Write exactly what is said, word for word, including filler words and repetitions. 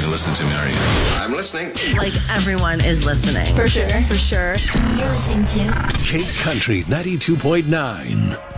listening to me, are you? I'm listening. Like everyone is listening. For sure. For sure. You're listening to Cape Country ninety-two point nine.